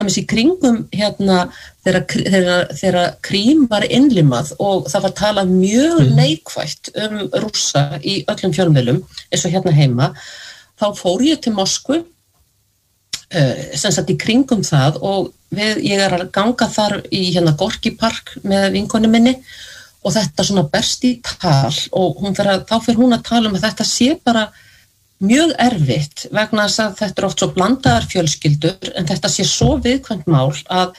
dæmis í kringum þegar Krím var innlimað og það var talað mjög neikvætt Rússa í öllum fjölmiðlum eins og hérna heima, þá fór ég til Moskvu sem sagt í kringum það og ég að ganga þar í Gorki park með vinkonu minni og þetta svona berst í tal og þá fer hún að tala að þetta sé bara mjög erfitt vegna þess að þetta oft svo blandaðar fjölskyldur en þetta sé svo viðkvæmt mál að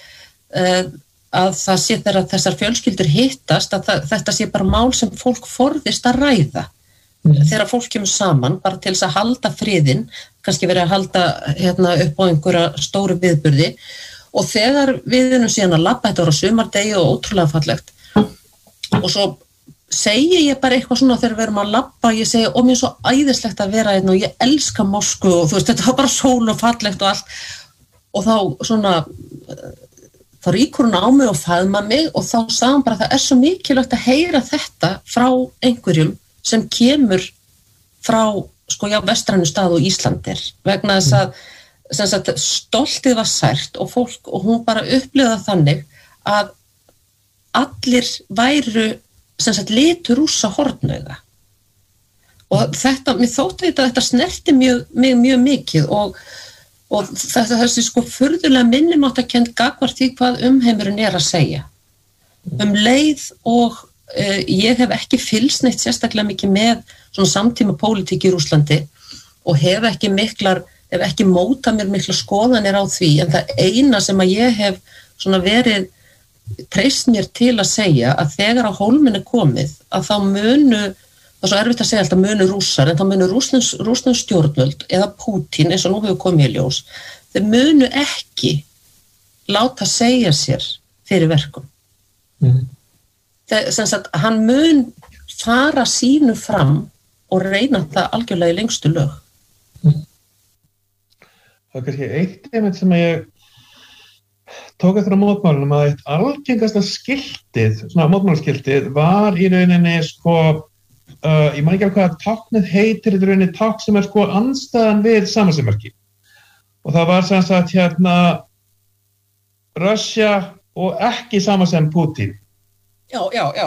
það sé þegar þessar fjölskyldur hittast að þetta sé bara mál sem fólk forðist að ræða þegar fólk kemur saman bara til þess að halda friðinn, kannski verið að halda upp á einhverja stóru viðburði og þegar við erum síðan að labba, þetta var á sumardegi og ótrúlega fallegt og svo segi ég bara eitthvað svona þegar við erum að labba, ég segi mér er svo æðislegt að vera hérna og ég elska Moskvu og þú veist, þetta var bara sól og fallegt og allt og þá svona þá rýkur hún á mig og faðma mig og þá sagði hún bara það er svo mikilvægt að heyra þetta frá einhverjum sem kemur frá vestrænu stað og Íslandir vegna þess að sem sagt, stoltið var sært og hún bara upplifði þannig að allir væru sem sagt litu Rússa hornauga og mér þótti þetta snerti mig mjög mikið og þessi furðulega minnimáttarkennd gagnvart því hvað umheimurinn að segja leið og ég hef ekki fylgst neitt sérstaklega mikið með svona samtíma pólitík í Rússlandi og hef ekki mótað mér mikla skoðanir á því en það eina sem að ég hef svona verið treyst mér til að segja að þegar á hólminn komið að þá það er svo erfitt að segja alltaf munu Rússar en þá munu rússnesk stjórnvöld eða Pútín eins og nú hefur komið í ljós þeir munu ekki láta segja sér fyrir verkum sem sagt hann mun fara sínu fram og reyna það algjörlega í lengstu lög Það er kannski eitt einmitt sem ég tók eftir á mótmálunum að eitt algengasta skiltið, svona mótmálaskiltið, var í rauninni ég man ekki alveg hvað táknið heitir, þetta er rauninni tákn sem er andstæðan við samasemmerki. Og það var sem sagt Russia og ekki sama sem Putin. Já.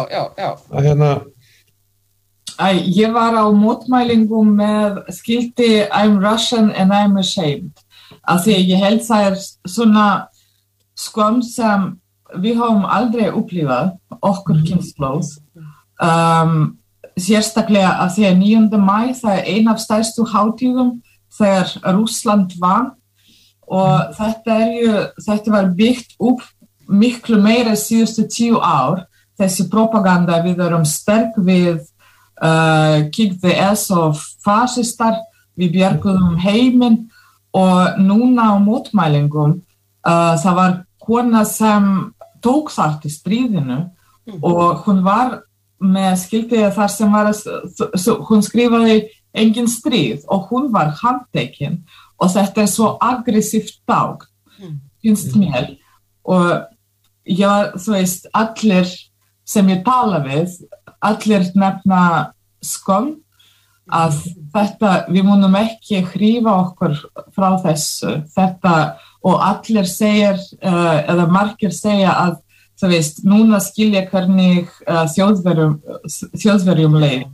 Að Ég var á mótmælingum með skilti I'm Russian and I'm ashamed. Af því ég held það svona skömm sem við höfum aldrei upplifað okkur kynslóð sérstaklega af því að 9. maí það er ein af stærstu hátíðum þegar Rússland vann og þetta var byggt upp miklu meira síðustu 10 ár þessi propaganda við erum sterk við kick the ass of fasistar við björguðum heiminn og núna á mótmælingum það var kona sem tók þátt í stríðinu og hún var með skiltið þar sem hún skrifaði engin stríð og hún var handtekin og þetta er svo aggressíft tákn finnst mér og þú veist allir sem ég tala við allir nefna skömm að við munum ekki hrífa okkur frá þessu þetta og allir segir eða margir segja að þú veist núna skilja hvernig þjóðverjum leið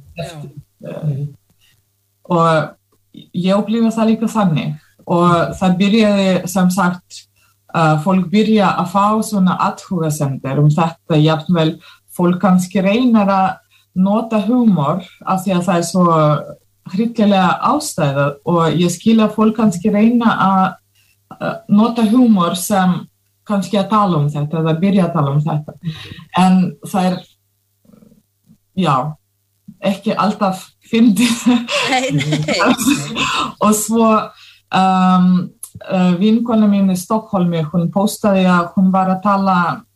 og ég upplifa það líka þannig og það byrjaði sem sagt fólk byrja að fá svona athugasemdir þetta jafnvel fólk kannski reynar að nota humor af því að það er svo hryllilega ástæða og ég skil að fólk kannski reyna að nota humor sem kannski að tala þetta eða byrja að tala þetta en það er ekki alltaf fyndið og svo vinkona mín í Stokkólmi hún postaði að hún var að tala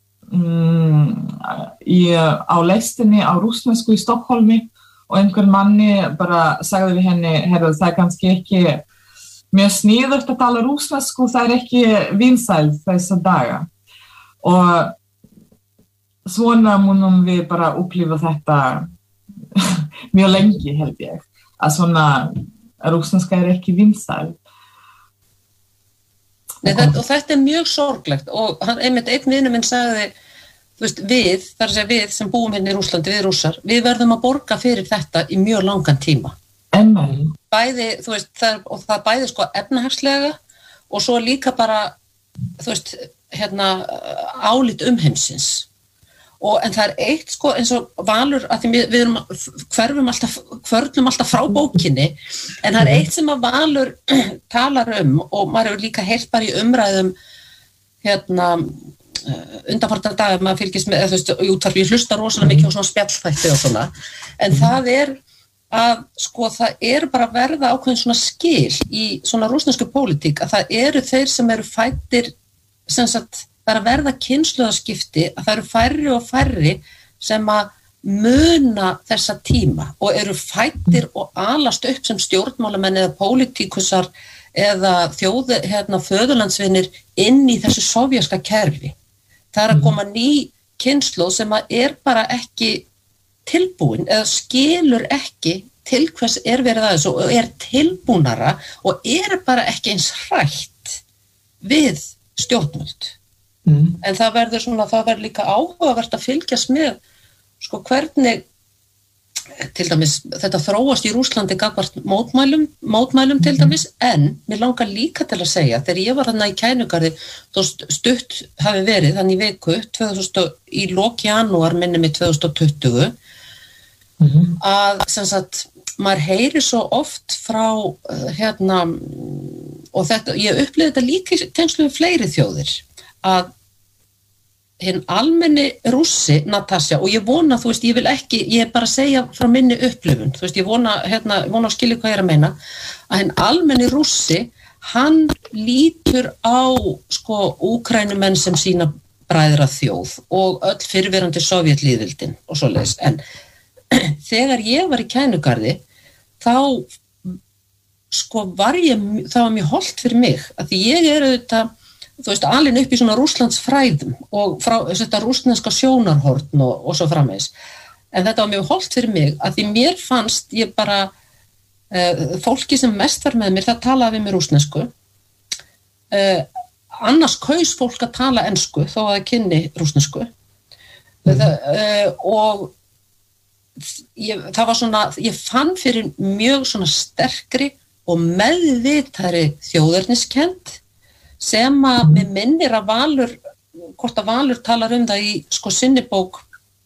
á lestinni á rússnesku í Stokkólmi og einhver manni bara sagði við henni það er kannski ekki mjög sniðugt að tala rússnesku það er ekki vinsælt þessa daga og svona munum við bara upplifa þetta mjög lengi held ég að svona rússneska er ekki vinsælt Og þetta mjög sorglegt og einmitt einn vinur minn sagði, þú veist, þar að segja við sem búum hérna í Rússlandi, við Rússar, við verðum að borga fyrir þetta í mjög langan tíma. Bæði, þú veist, það bæði sko efnahagslega og svo líka bara, þú veist, álit heimsins. En það eitt sko eins og Valur að því við hverfum alltaf frá bókinni en það eitt sem að Valur talar og maður hefur líka heyrt bara í umræðum undanfarna daga maður fylgist með þú veist, í útvarpi ég hlusta rosalega mikið á svona spjallþætti og svona en það að sko það bara að verða ákveðin svona skil í svona rússnesku pólitík að það þeir sem eru fæddir sem sagt það að verða kynslóðaskipti að það eru færri og færri sem að muna þessa tíma og eru fæddir og alast upp sem stjórnmálamenn eða pólitíkusar eða föðurlandsvinir inn í þessu sovjaska kerfi. Það að koma ný kynslóð sem að bara ekki tilbúin eða skilur ekki til hvers verið að þessu og tilbúnara og bara ekki eins hrætt við stjórnvöld. En það verður líka áhugavert að fylgjast með sko hvernig til dæmis þetta þróast í Rússlandi gagnvart mótmælum til dæmis en mér langar líka til að segja þegar ég var þarna í Kænugarði stutt hafi verið þannig í viku 2000 í lok janúar minni mig 2020 að sem sagt maður heyrir svo oft frá og þetta ég upplifði þetta líka í tengslum við fleiri þjóðir að hinn almenni Rússi, Natasja, og ég vona, þú veist, ég bara segja frá minni upplifun, þú veist, ég vona að skilja hvað ég að meina, að hinn almenni Rússi, hann lítur á, sko, Úkraínumenn sem sína bræðra þjóð og öll fyrrverandi Sovjetlýðveldin og svoleiðis, en þegar ég var í Kænugarði, þá, sko, það var mjög hollt fyrir mig, að því ég auðvitað þú veist, alin upp í svona Rússlands fræðum og frá þetta rússneska sjónarhorn og svo framvegis. En þetta var mjög hollt fyrir mig að því mér fannst ég bara fólki sem mest var með mér, það talaði við mér rússnesku. Annars kaus fólk að tala ensku þó að það kynni rússnesku. Og það var svona, ég fann fyrir mjög svona sterkri og meðvitaðri þjóðerniskennd sem að með minnir að Valur, hvort að Valur talar það í sko sinni bók,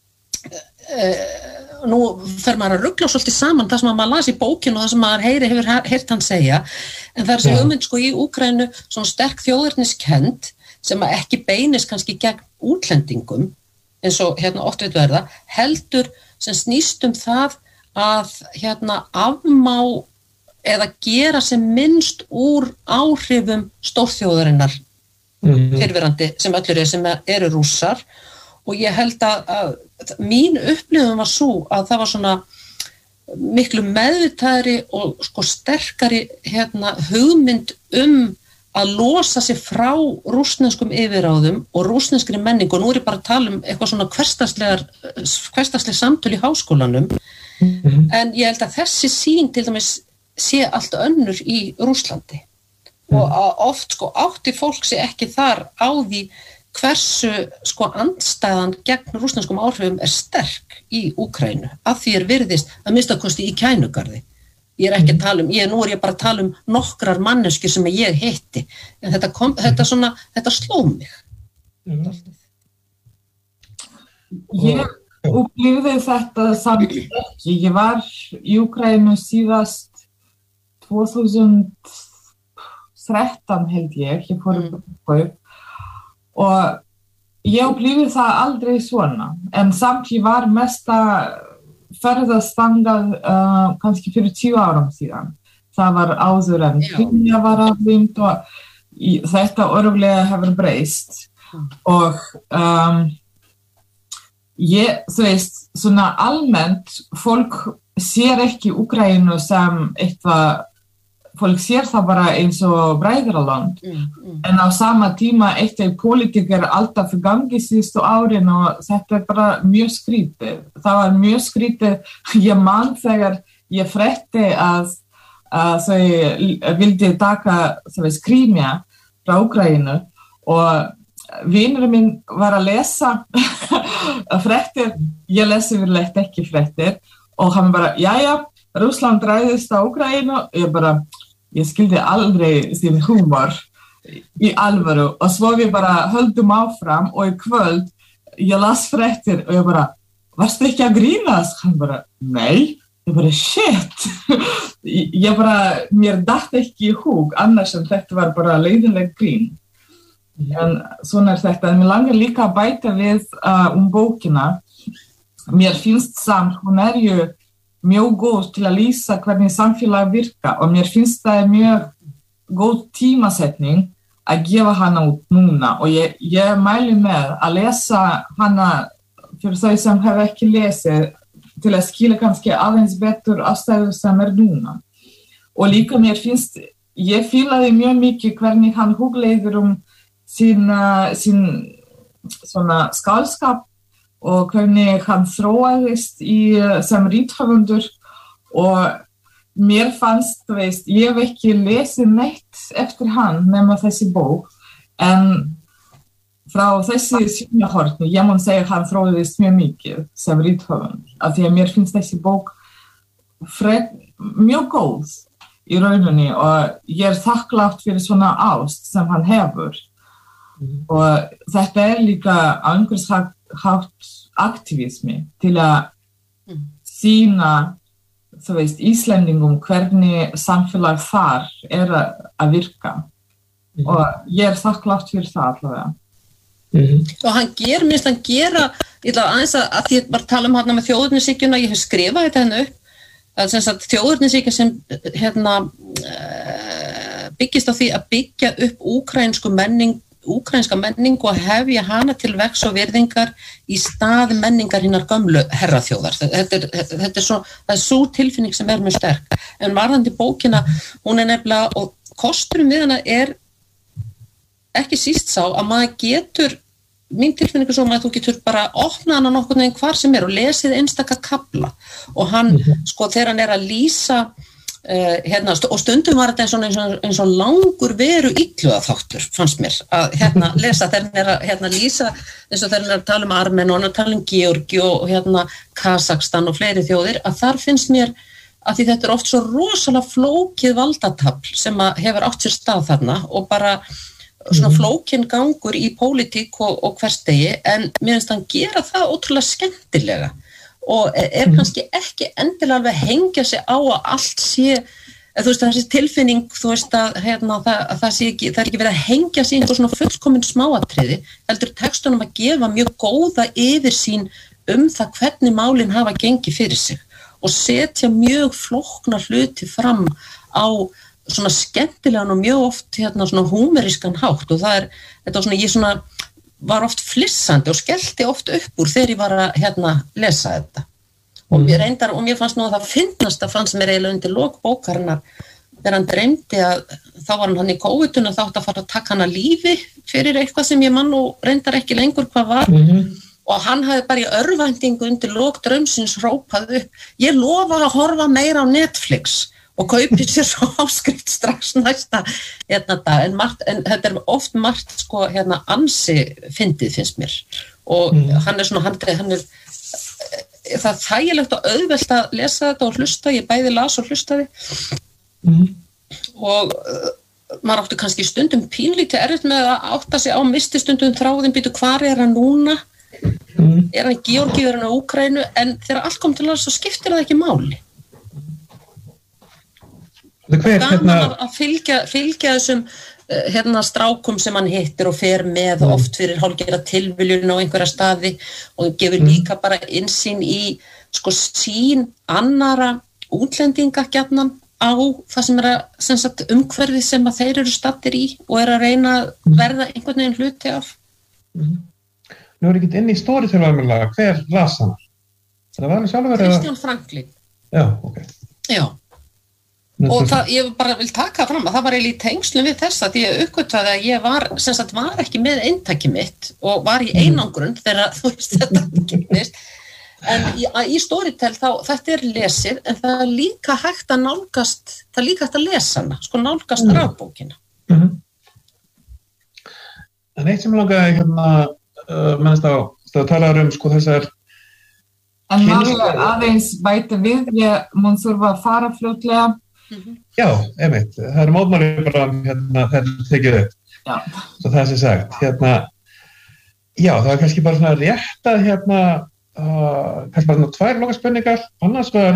nú fer maður að rugla svolítið saman það sem maður las í bókinu og það sem maður hefur heyrt hann segja, en það þessi hugmynd sko í Úkraínu, svona sterk þjóðerniskennd sem að ekki beinist kannski gegn útlendingum, eins og oft við verða, heldur sem snýst það að afmá eða gera sem minnst úr áhrifum stórþjóðarinnar fyrrverandi sem öllur sem eru Rússar og ég held að mín upplifun var svo að það var svona miklu meðvitaðri og sko sterkari hugmynd að losa sig frá rússneskum yfirráðum og rússneskri menningu og nú ég bara að tala eitthvað svona hversdagsleg samtöl í háskólanum en ég held að þessi sýn til dæmis sé allt önnur í Rússlandi og oft sko átti fólk sig ekki þar á því hversu sko andstæðan gegn rússneskum áhrifum sterk í Úkraínu að því virðist að minnstakosti í Kænugarði ég ekki að tala nú ég bara að tala nokkrar manneskjur sem ég hitti en þetta sló mig Ég upplifði þetta samt ekki ég var í Úkraínu síðast 2013 held ég fór og ég upplifði það aldrei svona en samt ég var mest að ferðast þangað kannski fyrir 20 árum síðan það var áður en Kynja var aflýmt og þetta örugglega hefur breyst og þú veist, svona almennt fólk sér ekki Úkraínu sem eitthvað fólk sér það bara eins og bræðraland en á sama tíma pólitík alltaf í gangi síðustu árin og þetta bara mjög skrítið það var mjög skrítið ég man þegar ég frétti að þau vildi taka Krímia frá Úkraínu og vinurinn minn var að lesa fréttir, ég lesi yfirleitt ekki fréttir og hann bara, jæja, Rússland ræðist á Úkraínu og ég skildi aldrei sin humor í alvöru og svo við bara höldum áfram og í kvöld ég las fréttir og ég bara, varstu ekki að grínast? Hann bara, nei. Ég bara, shit. Ég bara, mér datt ekki í hug, annars en þetta var bara leiðinleg grín. En svona þetta. En mér langar líka að bæta við bókina. Mér finnst samt, hún ju mjög góð til að lýsa hvernig samfélag virka og mér finnst það mjög góð tímasetning að gefa hana út núna og ég mæli með að lesa hana fyrir þau sem hef ekki lesið til að skilja kannski aðeins betur aðstæður sem núna. Og líka mér finnst, ég fílaði mjög mikið hvernig hann hugleiðir sín svona skálskap og hvernig hann þróaðist sem rithöfundur og mér fannst, þú veist, ég hef ekki lesið neitt eftir hann nema þessi bók en frá þessi sjónarhorni, ég mun segja hann þróaðist mjög mikið sem rithöfund af því að mér finnst þessi bók mjög góð í rauninni og ég þakklátt fyrir svona ást sem hann hefur og þetta líka einhvers hátt aktivismi til að sýna, þú veist, Íslendingum hvernig samfélag þar að virka og ég þakklátt fyrir það allavega. Og hann gera, ég ætla aðeins að því ég var að tala hérna með þjóðernishyggjuna, ég hef skrifað þetta hérna upp, að sem sagt þjóðernishyggja sem byggist á því að byggja upp úkraínska menningu og hefja hana til vegs og virðingar í stað menningar hinnar gömlu herraþjóðar. Þetta það svo tilfinning sem mjög sterk. En varðandi bókina, hún nefnilega, og kosturum við hana ekki síst sá að maður getur, mín tilfinning svo að þú getur bara opnað hana nokkurn veginn hvar sem og lesið einstaka kafla og hann, sko, þegar hann að lýsa og stundum var þetta eins og langur veru illugaþáttur fannst mér að lesa þegar hann að lýsa eins og þegar hann að tala Armen og hann að tala Georgi og Kazakstan og fleiri þjóðir að þar finnst mér að því þetta oft svo rosalega flókið valdatafl sem að hefur átt sér stað þarna og bara svona flókin gangur í pólitík og hversdegi en mér finnst hann gera það ótrúlega skemmtilega og kannski ekki endilega alveg hengja sig á að allt sé, þú veist, þessi tilfinning, þú veist að það sé ekki, það ekki verið að hengja sig einhver svona fullkomin smáatriði, heldur textunum að gefa mjög góða yfirsýn það hvernig málin hafa gengið fyrir sig og setja mjög flókna hluti fram á svona skemmtilegan og mjög oft svona húmerískan hátt og þetta svona, ég var oft flissandi og skellti oft upp úr þegar ég var að lesa þetta og mér fannst nú að það fyndnasta fannst mér eiginlega undir lok bókarinnar þegar hann dreymdi að þá var hann í COVID-una þátt að fara að taka hann að lífi fyrir eitthvað sem ég mann og reyndar ekki lengur hvað var og hann hafði bara í örvæntingu undir lok draumsins hrópað upp ég lofa að horfa meira á Netflix og kaupið sér svo áskrift strax næsta dag, en þetta oft margt sko ansi fyndið finnst mér og hann svona, hann það þægilegt og auðvelt að lesa þetta og hlusta, ég bæði las og hlustaði og maður átti kannski stundum pínlítið erfitt með að átta sig á misti stundum þráðin býtu hvar hann núna hann í Georgi, hann á Úkraínu en þegar allt kom til að svo skiptir það ekki máli gaman að fylgja þessum strákum sem hann hittir og fer með oft fyrir hálfgerða tilviljun á einhverja staði og gefur líka bara innsýn í sko sín annara útlendinga gjarnan á það sem sagt umhverfið sem að þeir eru staddir í og að reyna að verða einhvern veginn hluti af. Nú ekki inn í Storytel-almennilega, hver las hana? Það var alveg sjálfur Kristján Franklin. Já, ok. Já. Og ég bara vil taka fram að það var eiginlega í tengslum við þess að ég uppgötvaði að ég var ekki með eintaki mitt og var í einangrun þegar þú veist þetta kynist en í Storytel þá þetta lesið en það líka hægt að nálgast það líka hægt að lesa hana, sko nálgast rafbókina. En eitt sem langaði mennst á, það talar sko þessar En maður aðeins bæta við, ég mun þurfa að fara fljótlega. Já, einmitt, það mótmæli bara þetta tekið upp. Já. Svo það sé sagt, já, það kannski bara svona rétt að kannski bara svona 2 lokaspurningar, annars var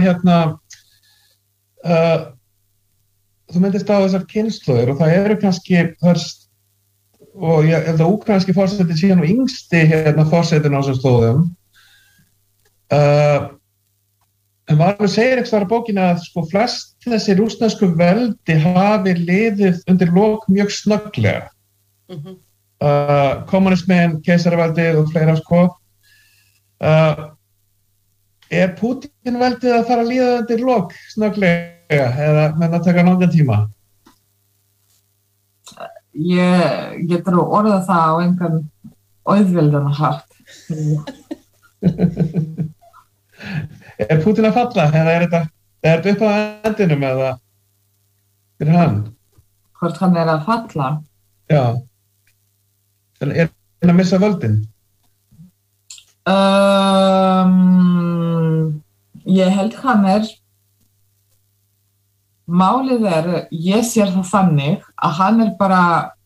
þú myndist á þessar kynslóðir og það eru kannski og ég held að úkrainski forseti síðan og yngsti forsetin á þessum slóðum en Valur segir ekki þar á bókinni að sko flest þessi rússnesku veldi hafi liðið undir lok mjög snögglega kommunismin, keisaraveldið og fleira sko Putin veldið að fara að líða undir lok snögglega eða menn að taka langan tíma? Ég getur að orða það á einhvern auðveldan hátt. Putin að falla eða er þetta upp á endinum eða fyrir hann? Hvort hann að falla? Já. Er hann að missa völdin? Ég held hann málið ég sér það þannig að hann bara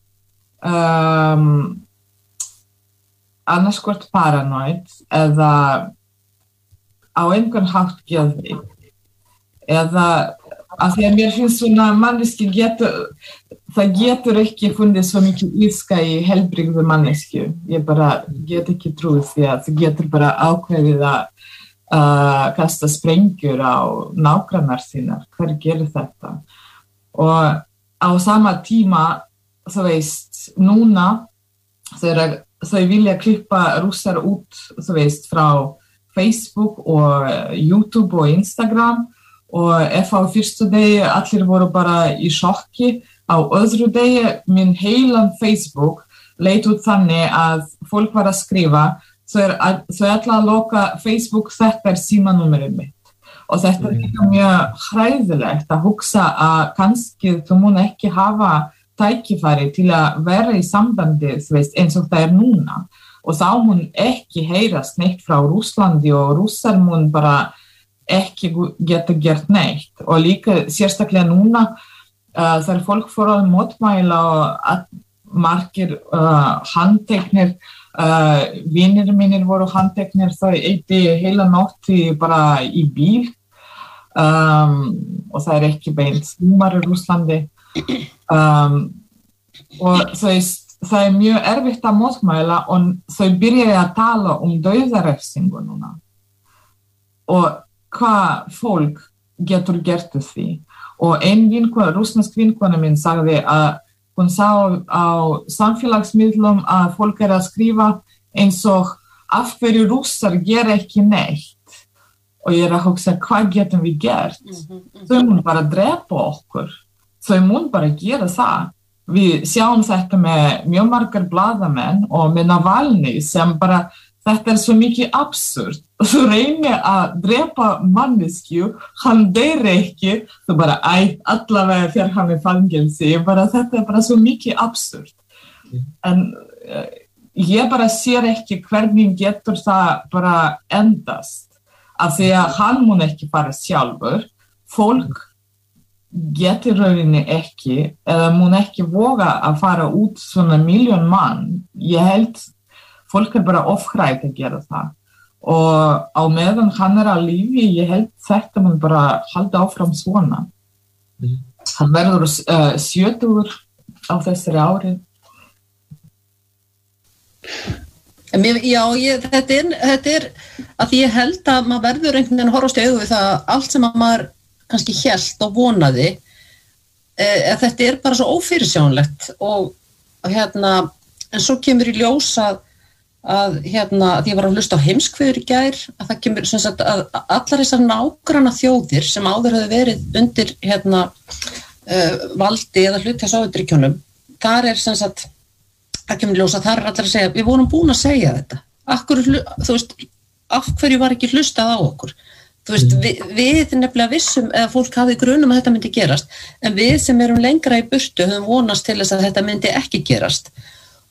annarskvort paranoid eða á einhvern hátt geðveik eða af því að mér finnst svona manneski það getur ekki fundið svo mikið ilska í heilbrigðu mannesku. Ég bara get ekki trúið því að það getur bara ákveðið að kasta sprengjur á nágrannar sínar. Hver gerir þetta? Og á sama tíma, þú veist, núna þegar þau vilja klippa rússar út, þú veist, frá Facebook og YouTube og Instagram og ef á fyrstu degi allir voru bara í sjokki, á öðru degi minn heilan Facebook leit út þannig að fólk var að skrifa þau ætla að loka Facebook, þetta símanúmerið mitt og þetta mjög hræðilegt að hugsa að kannski þú mun ekki hafa tækifæri til að vera í sambandi eins og það núna og þá mun ekki heyrast neitt frá Rússlandi og rússar mun bara ekki geta gert neitt og líka sérstaklega núna þegar fólk fór að mótmæla og margir handteknir vinir mínir voru handteknir þau eyddi heila nótti bara í bíl og það ekki beint sumar í Rússlandi og það mjög erfitt að mótmæla og þau byrjaði að tala dauðarefsingu núna og hvað fólk getur gert því og rússnesk vinkona mín sagði að hún sá á samfélagsmiðlum að fólk að skrifa eins og af hverju rússar gera ekki neitt og ég að hugsa hvað getum við gert þau mun bara drepa okkur þau mun bara gera það við sjáum þetta með mjög margar blaðamenn og með Navalny sem bara þetta svo mikið absúrt þú reynir að drepa manneskju hann deyr ekki þú bara allavega fyrir hann í fangelsi þetta bara svo mikið absúrt en ég bara sér ekki hvernig getur það bara endast af því að hann mun ekki fara sjálfur fólk getur rauninni ekki eða mun ekki voga að fara út svona 1 milljón mann ég held fólk bara ofhrætt að gera það og á meðan hann á lífi ég held þetta mun bara halda áfram svona hann verður 70 á þessari ári Já, þetta að ég held að maður verður einhvern veginn að horfast í augu við það allt sem að maður kannski hélt og vonaði að þetta bara svo ófyrirsjánlegt og en svo kemur í ljós að því ég var að hlusta á heimskveður í gær að það kemur sem sagt að allar þessar nágranna þjóðir sem áður hefur verið undir valdi eða hluti af Sovétríkjunum þar sem sagt það kemur í ljós að þar allar að segja við vorum búin að segja þetta af hverju var ekki hlustað á okkur við nefnilega vissum eða fólk hafði grunum að þetta myndi gerast en við sem erum lengra í burtu höfum vonast til þess að þetta myndi ekki gerast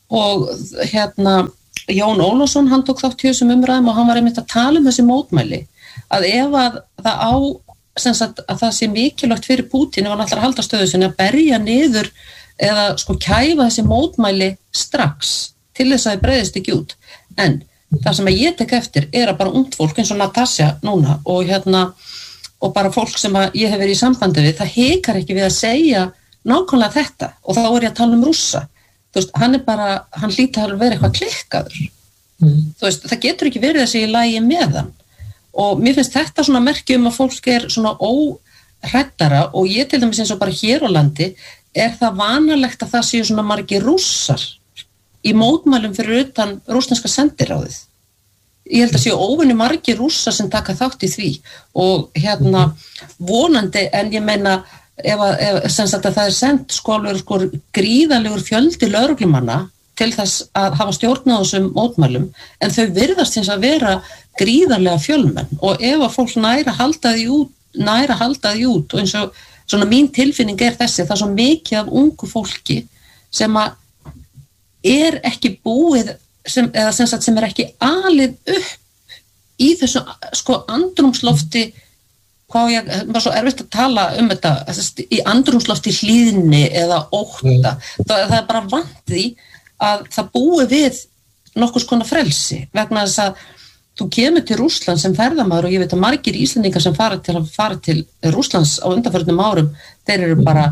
og Jón Ólafsson, hann tók þátt í þessum umræðum og hann var einmitt að tala þessi mótmæli, að ef að það á, sem sagt, að það sé mikilvægt fyrir Pútín ef hann ætlar að halda stöðu sinni að berja niður eða sko kæfa þessi mótmæli strax til þess að það breiðist ekki út. En það sem ég tek eftir að bara ungt fólk eins og Natasja núna og bara fólk sem ég hef verið í sambandi við, það hikar ekki við að segja nákvæmlega þetta og þá ég að tala Rússa. Þú veist, hann hlýtur að vera eitthvað klikkaður. Þú veist, það getur ekki verið þessi í lagi með hann. Og mér finnst þetta svona merki að fólk svona óhræddara og ég til dæmis eins og bara hér á landi það vanalegt að það séu svona margir Rússar í mótmælum fyrir utan rússneska sendiráðið. Ég held að séu óvenju margir Rússar sem taka þátt í því og vonandi, en ég meina ef sem sagt að það sendt alveg gríðarlegur fjöldi lögreglumanna til þess að hafa stjórn á þessum mótmælum, en þau virðast eins að vera gríðarlega fjölmenn og ef að fólk næra halda því út og eins og svona mín tilfinning þessi, það svo mikið af ungu fólki sem að ekki búið sem ekki alið upp í þessu andrúmslofti, var svo erfitt að tala þetta, í andrúmslofti hlýðni eða ótta. Það bara vant því að það búi við nokkurs konar frelsi, vegna þess að þú kemur til Rússlands sem ferðamaður og ég veit að margir Íslendingar sem fara til Rússlands á undanförnum árum, þeir eru bara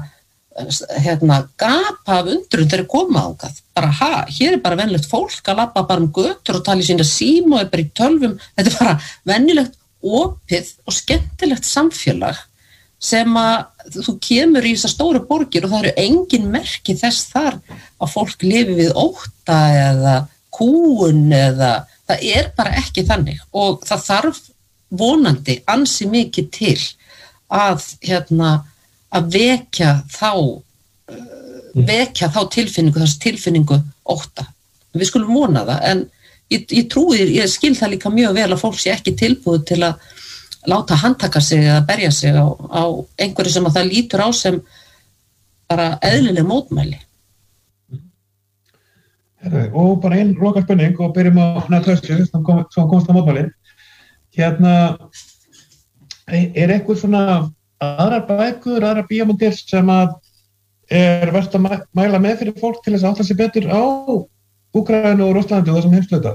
gapa af undrun þeir koma ángað, bara hér bara venjulegt fólk að labba bara götur og tala í sína síma og bara í tölvum, þetta bara venjulegt opið og skemmtilegt samfélag sem að þú kemur í þessar stóru borgir og það eru engin merki þess þar að fólk lifi við ótta eða kúun eða það bara ekki þannig og það þarf vonandi ansi mikið til að vekja þá tilfinningu, þessi tilfinningu ótta. Við skulum vona það, en ég skil það líka mjög vel að fólk sé ekki tilbúið til að láta handtaka sig eða berja sig á einhverju sem að það lítur á sem bara eðlileg mótmæli. Og bara einn lokaspurning og byrjum á Natasju, sem komst á mótmæli. Eitthvað svona aðrar bækur, aðrar bíómyndir sem að verðt að mæla með fyrir fólk til þess að átta sig betur á Úkraínu og Rússlandi og þessum heimshluta?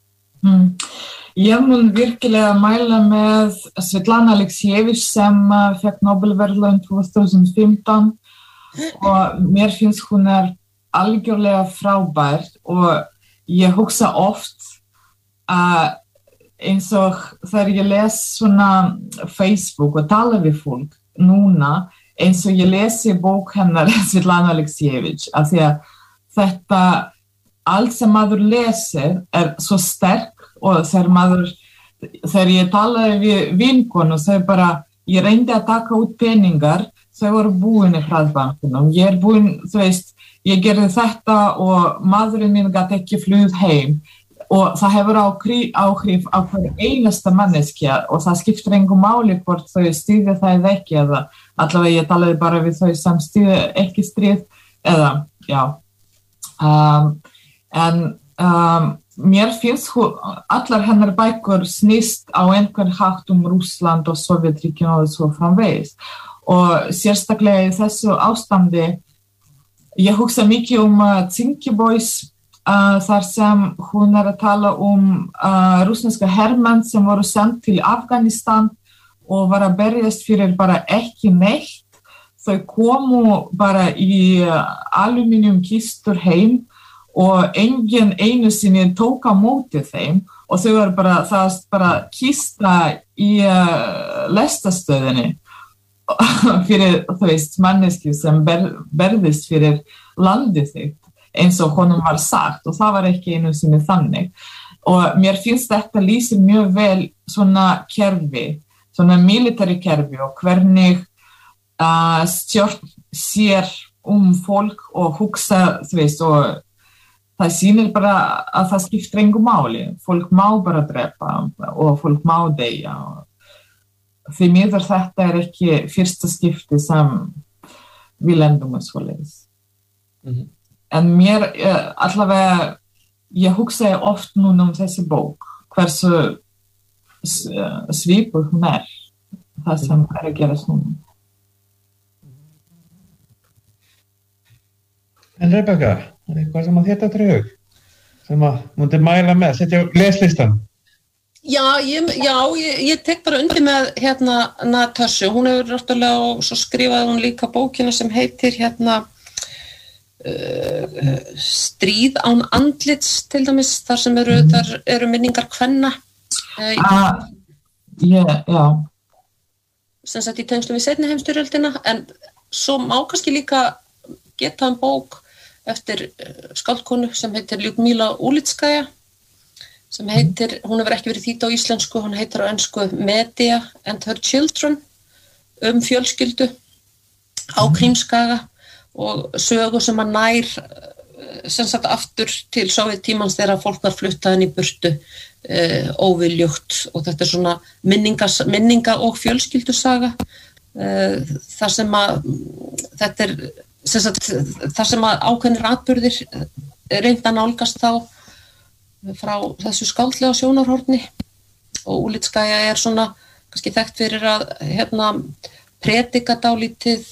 Ég mun virkilega mæla með Svetlana Aleksijevich sem fekk Nobelverðlaun 2015 og mér finnst hún algjörlega frábær og ég hugsa oft að eins og þegar ég les svona Facebook og tala við fólk núna eins og ég lesi bók hennar Svetlana Aleksijevich af því að þetta allt sem maður lesir svo sterk og þegar ég talaði við vinkonu þau bara, ég reyndi að taka út peningar þau voru búin í hraðbankunum ég búin, þú veist, ég gerði þetta og maðurinn minn gat ekki flugð heim og það hefur áhrif á hverju einasta manneskja og það skiptir engu máli hvort þau stýði það eða ekki eða allavega ég talaði bara við þau sem stýði ekki stríð eða, já mér finnst allar hennar bækur snýst á einhvern hátt Rússland og Sovétríkin og svo framvegis og sérstaklega í þessu ástandi ég hugsa mikið Zinke Boys þar sem hún að tala rússneska hermenn sem voru sendt til Afganistan og var að berjast fyrir bara ekki neitt. Þau komu bara í alumíniumkistur heim og enginn einu sinni tók á móti þeim og þau var bara kista í lestastöðinni fyrir, þú veist, manneski sem berðist fyrir landið sitt. Eins og honum var sagt og það var ekki einu sinni þannig og mér finnst þetta lýsir mjög vel svona kerfi, svona military kerfi og hvernig stjórn sér fólk og hugsa, þú veist, og það sýnir bara að það skiptir engu máli, fólk má bara drepa og fólk má deyja og því miður þetta ekki fyrsta skipti sem við lendum svoleiðis. en mér allavega ég hugsaði oft núna þessi bók hversu svipur hún það sem að gerast núna. En Rebekka, eitthvað sem að þetta drög sem að múndi mæla með, setja á leslistan? Já, ég tek bara undir með Natasju, hún hefur náttúrulega og svo skrifaði hún líka bókina sem heitir Stríð án andlits til dæmis, þar sem eru minningar kvenna. Sem sagt í tengslum við seinni heimsstyrjöldina, en svo má kannski líka geta bók eftir skáldkonu sem heitir Ljudmila Ulitskaja, sem heitir, hún hefur ekki verið þýdd á íslensku, hún heitir á ensku Medea and her children, fjölskyldu á Krímskaga og sögu sem að nær sem sagt aftur til Sovéttímans þegar fólk var fluttað inn í burtu óviljugt, og þetta svona minninga og fjölskyldusaga þar sem að þetta sem sagt, þar sem að ákveðnir atburðir reynda nálgast þá frá þessu skáldlega sjónarhorni, og Ulitskaja svona kannski þekkt fyrir að predika dálítið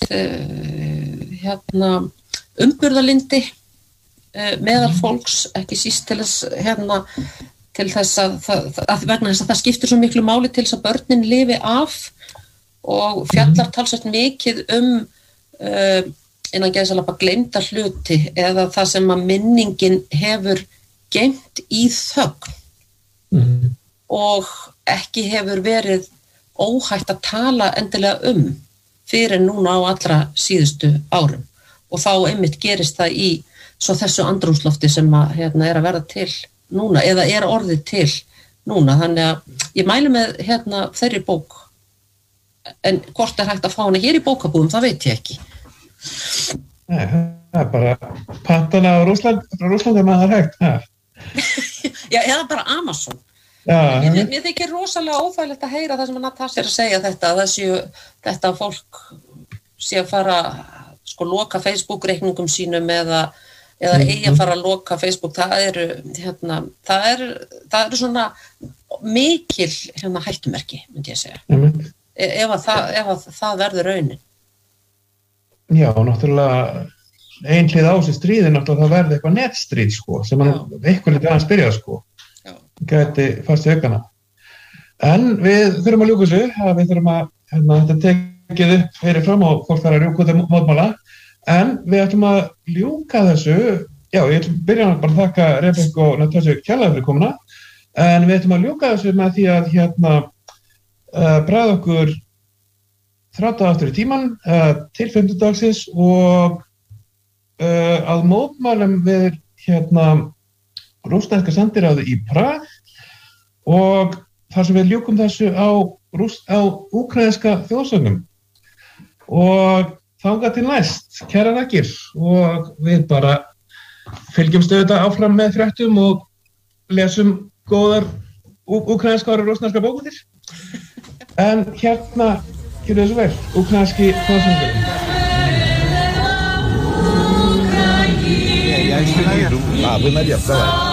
umburðarlyndi meðal fólks, ekki síst til þess til þess að vegna þess að það skiptir svo miklu máli til þess að börnin lifi af, og fjallar talsvert mikið innan gæsalappa gleymda hluti eða það sem að minningin hefur geymt í þögn og ekki hefur verið óhætt að tala endilega fyrir núna á allra síðustu árum, og þá einmitt gerist það í svo þessu andrúmslofti sem að að verða til núna, eða orðið til núna, þannig að ég mæli með þeirri bók, en hvort hægt að fá hana hér í bókabúðum, það veit ég ekki. Nei, það bara pantana á Rússlandi maður hægt, Já, eða bara Amazon. Mér þykir rosalega óþægilegt að heyra það sem Natasja að segja þetta að fólk sé að fara loka Facebook-reikningum sínum eða eigi að fara að loka Facebook, það eru svona mikil hættumerki, myndi ég segja. Ef það verður raunin. Já, náttúrulega einhlið á þessu stríði, náttúrulega það verði eitthvað netstríð, sem eitthvað lítið aðeins byrjað, gæti fast í aukana. En við þurfum að ljúka þessu, við þurfum að þetta tekið upp fyrir fram og fólk þarf að ljúka út mótmála, en við ætlum að ljúka þessu, ég ætlum byrja bara að þakka Rebekku og Natasju kærlega fyrir komuna, en við ætlum að ljúka þessu með því að bregða okkur 30 aftur í tíman til 50 dagsins og að mótmælum við rússneska sendiráði í Prag, og þar sem við ljúkum þessu á úkraínska þjóðsögnum, og þangað til næst, kæra þakkir, og við bara fylgjumst auðvitað áfram með fréttum og lesum góðar úkraínskar og rússneska bókmenntir. En gjörðu þessu vel, úkraínski þjóðsögnum. Вы наверх, давай.